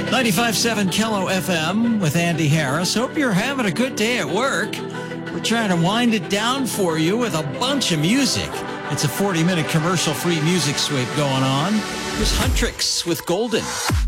95.7 Kello FM with Andy Harris. Hope you're having a good day at work. We're trying to wind it down for you with a bunch of music. It's a 40-minute commercial-free music sweep going on. Here's Huntrix with Golden.